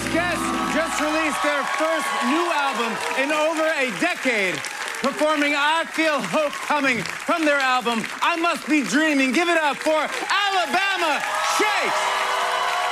Guests just released their first new album in over a decade, performing I Feel Hope Coming from their album I Must Be Dreaming. Give it up for Alabama Shakes.